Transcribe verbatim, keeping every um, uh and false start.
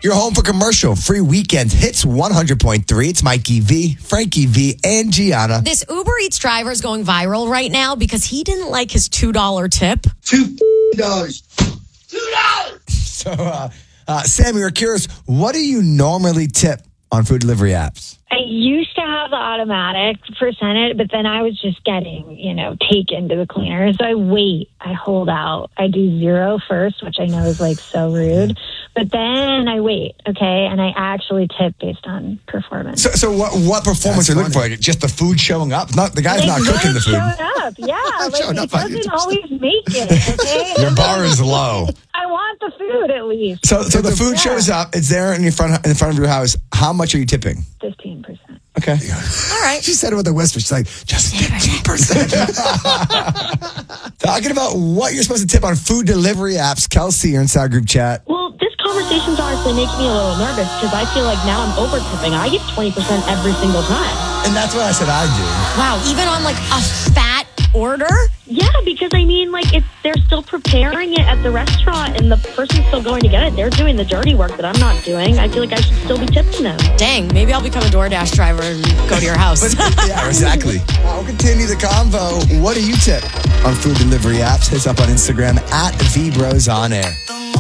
You're home for commercial free weekends. Hits one hundred point three. It's Mikey V, Frankie V, and Gianna. This Uber Eats driver is going viral right now because he didn't like his two dollars tip. Two dollars. Two dollars. So, uh, uh, Sammy, we're curious, what do you normally tip on food delivery apps? I used to have the automatic percentage, but then I was just getting, you know, taken to the cleaner. So I wait, I hold out. I do zero first, which I know is like so rude. But then I wait, okay? And I actually tip based on performance. So, so what what performance are you looking for? Like, just the food showing up? Not the guy's Like, not cooking the food. Showing up, yeah. Like, Showing it up on doesn't YouTube. always make it, okay? Your bar is low. I want the food at least. So, so the food Yeah. shows up. It's there in your front in front of your house. How much are you tipping? fifteen percent. Okay. All right. She said it with a whisper. She's like, just fifteen percent. Talking about what you're supposed to tip on food delivery apps. Kelsey, you're inside group chat. Well, this conversation's honestly making me a little nervous because I feel like now I'm over tipping. I give twenty percent every single time. And that's what I said I do. Wow, even on like a fat order? Yeah, because I mean, like, if they're still preparing it at the restaurant and the person's still going to get it, they're doing the dirty work that I'm not doing. I feel like I should still be tipping them. Dang, maybe I'll become a DoorDash driver and go to your house. Yeah, exactly. Uh, we'll continue the convo. What do you tip on food delivery apps? Hit us up on Instagram at V Bros On Air.